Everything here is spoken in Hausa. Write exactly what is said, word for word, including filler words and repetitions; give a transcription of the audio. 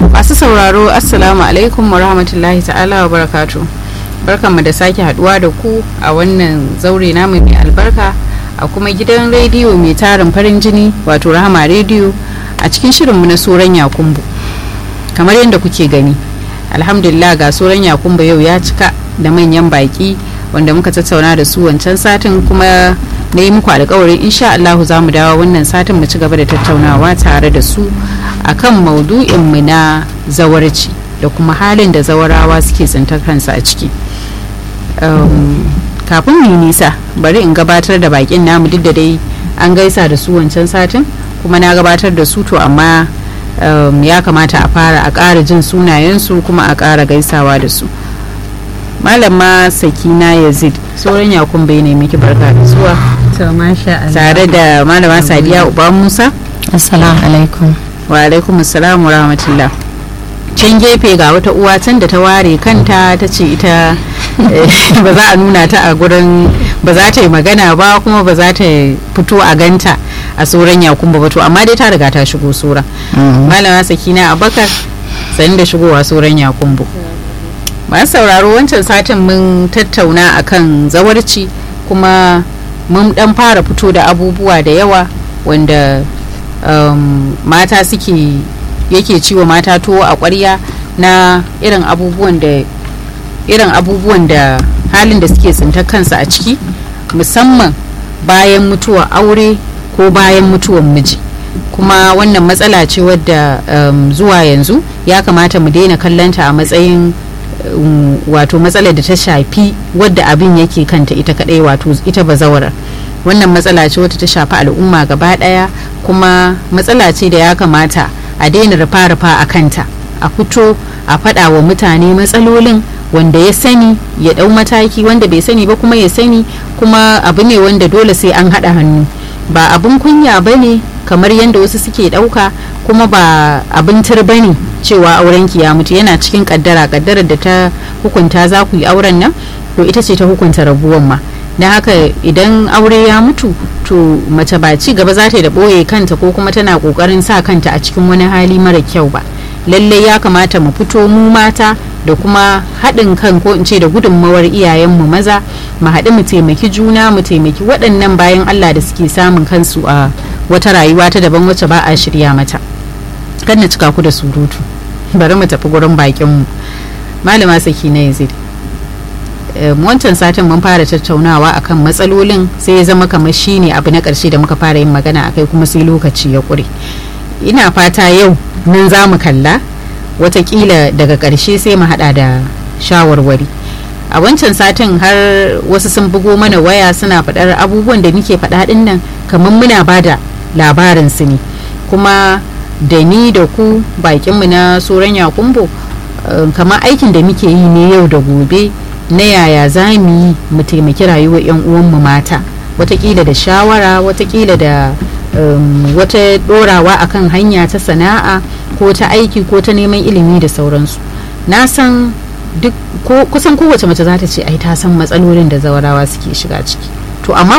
Masu sauraro assalamu alaikum wa rahmatullahi ta'ala wa barakatu. Barkanmu da sake haduwa da ku a wannan zaure namu mai albarka a kuma gidan rediyo mai tarin farin jini wato Rahama rediyo a cikin shirinmu na Soran Yakumbu. Kamar yadda kuke gani, alhamdulillah ga Soran Yakumbu yau ya cika da manyan baki wanda muka tattauna da su wancan satin, kuma na yi muku alkawarin insha Allah za mu dawo wannan satin mu ci gaba da tattaunawa tare da su akan maudu'inmu na zawarci da kuma halin da zawarawa suke tsintar kansa a ciki. Um, kafin mu yi nisa bari in gabatar da bakin namu, duk da dai an gaisa da su wancan satin kuma na gabatar da su, to amma um, ya kamata a fara a ƙara jin sunayensu kuma a ƙara gaisawa da su. Malama Sakina Yazid, Soran Yakumbu ne miki barka da zuwa. To masha Allah. Tare da Malama Sadiya Uba Musa. Assalamu alaikum. Wa alaikum assalam wa rahmatullah. Can gefe ga wata uwa can da ta ware kanta ta ce ita ba za a nuna ta a gurin, ba za ta yi magana ba kuma ba za ta fito a ganta a Soran Yakumbu ba, to amma dai ta riga ta shigo sura. Malama Sakina Abubakar, sanin da shigowa Soran Yakumbu. Masu sauraro, wancan satin mun tattauna akan zawarci kuma mun dan fara fito da abubuwa da yawa wanda um, mata suke yake ciwo mata tuwo a ƙwarya na irin abubuwan da irin abubuwan da halin da suke tsintar kansu a ciki, musamman bayan mutuwar aure ko bayan mutuwar miji. Kuma wannan matsala ce wadda um, zuwa yanzu ya kamata mu daina kallanta a matsayin um, wato matsalar da ta shafi wadda abin yake kanta ita kadai, wato ita bazawarar. Wannan matsala ce wadda ta shafi al'umma gaba daya, kuma matsala ce da ya kamata a daina rufa-rufa a kanta, a fito a faɗa wa mutane matsalolin, wanda ya sani ya ɗau mataki, wanda bai sani ba kuma ya sani. Kuma abu ne wanda dole sai an haɗa hannu, ba abin kunya ba ne kamar yadda wasu suke ɗauka, kuma ba abin turba ne cewa aurenki ya mutu. Yana cikin kaddara, kaddarar da ta hukunta za ku yi auren nan, to ita ce ta hukunta rabuwan ma. Na haka idan aure ya mutu, to mace ba ci gaba za ta yi da ɓoye kanta ko kuma tana ƙoƙarin sa kanta a cikin wani hali mara kyau ba. Lallai ya kamata mu fito mu mata da kuma haɗin kan, ko in ce da gudunmawar iyayenmu maza, mu haɗu mu taimaki juna, mu taimaki waɗannan bayan Allah da suke samun kansu a wata rayuwa ta daban wacce ba a shirya mata. Kan na cika ku da surutu, bari mu tafi gurin bakinmu. Malama Sakina Yazid, wancan satin mun fara tattaunawa akan matsalolin, sai ya zama kamar shine abu na ƙarshe da muka fara yin magana akai, kuma sai lokaci ya ƙure. Ina fata yau nan za mu kalla, watakila daga ƙarshe sai mu haɗa da shawarwari. A wancan satin har wasu sun bugo mana waya suna faɗar abubuwan da muke faɗa ɗin nan kamar muna ba da labarin su ne, kuma da ni da ku bakinmu na Soran Yakumbu kamar aikin da muke yi ne yau da gobe, na yaya za mu yi mu taimaki rayuwar 'yan uwanmu mata, watakila da shawara, watakila da um, wata dorawa akan hanya ta sana'a ko ta aiki ko ta neman ilimi da sauransu. Na san duk ko, kusan kowace mace za ta ce ai ta san matsalolin da zawarawa suke shiga ciki, to amma